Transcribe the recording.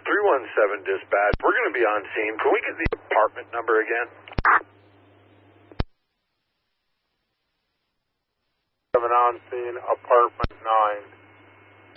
317 dispatch. We're going to be on scene. Can we get the apartment number again? 7 on scene, apartment 9.